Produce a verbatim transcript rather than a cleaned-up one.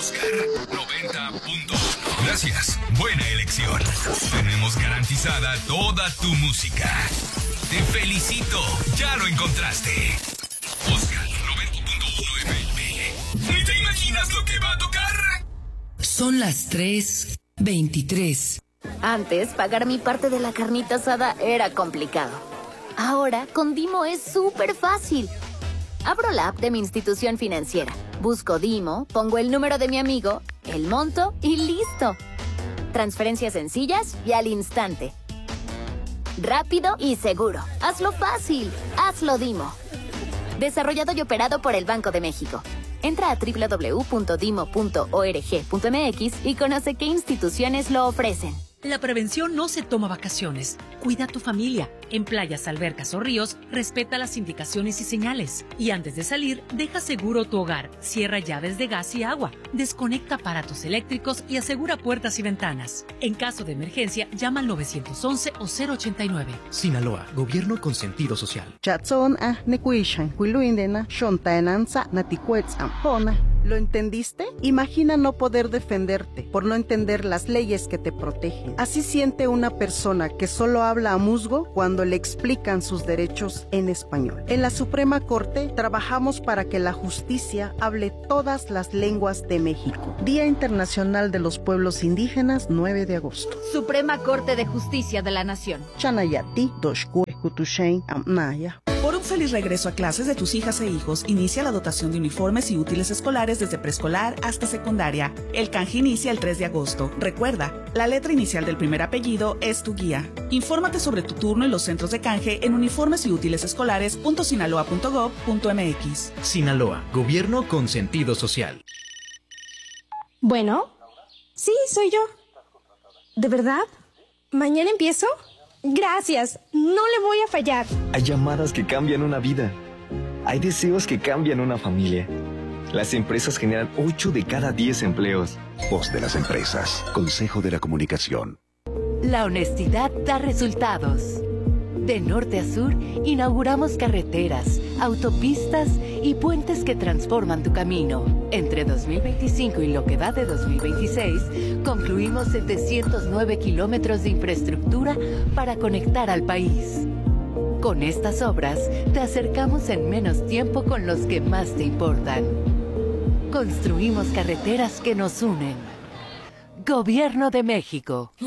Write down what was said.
Oscar noventa punto uno. Gracias, buena elección. Tenemos garantizada toda tu música. Te felicito, ya lo encontraste. Oscar noventa punto uno F M. ¿Ni te imaginas lo que va a tocar? Son las tres veintitrés. Antes, pagar mi parte de la carnita asada era complicado. Ahora, con Dimo es súper fácil. Abro la app de mi institución financiera, busco Dimo, pongo el número de mi amigo, el monto y listo. Transferencias sencillas y al instante. Rápido y seguro. Hazlo fácil. Hazlo Dimo. Desarrollado y operado por el Banco de México. Entra a doble u doble u doble u punto dimo punto org punto m x y conoce qué instituciones lo ofrecen. La prevención no se toma vacaciones. Cuida a tu familia. En playas, albercas o ríos, respeta las indicaciones y señales. Y antes de salir, deja seguro tu hogar. Cierra llaves de gas y agua. Desconecta aparatos eléctricos y asegura puertas y ventanas. En caso de emergencia, llama al nueve once o cero ochenta y nueve. Sinaloa, gobierno con sentido social. ¿Lo entendiste? Imagina no poder defenderte por no entender las leyes que te protegen. Así siente una persona que solo habla a musgo cuando le explican sus derechos en español. En la Suprema Corte trabajamos para que la justicia hable todas las lenguas de México. Día Internacional de los Pueblos Indígenas, nueve de agosto. Suprema Corte de Justicia de la Nación. Chanayati, Doshkue, Kutushein, Amnaya. Por un feliz regreso a clases de tus hijas e hijos, inicia la dotación de uniformes y útiles escolares desde preescolar hasta secundaria. El canje inicia el tres de agosto. Recuerda, la letra inicial del primer apellido es tu guía. Infórmate sobre tu turno y los centros de canje en uniformes y útiles escolares punto sinaloa punto gob punto m x. Sinaloa, gobierno con sentido social. Bueno, sí, soy yo. ¿De verdad? ¿Mañana empiezo? Gracias, no le voy a fallar. Hay llamadas que cambian una vida. Hay deseos que cambian una familia. Las empresas generan ocho de cada diez empleos. Voz de las empresas. Consejo de la Comunicación. La honestidad da resultados. De norte a sur, inauguramos carreteras, autopistas y puentes que transforman tu camino. Entre dos mil veinticinco y lo que va de dos mil veintiséis, concluimos setecientos nueve kilómetros de infraestructura para conectar al país. Con estas obras, te acercamos en menos tiempo con los que más te importan. Construimos carreteras que nos unen. Gobierno de México.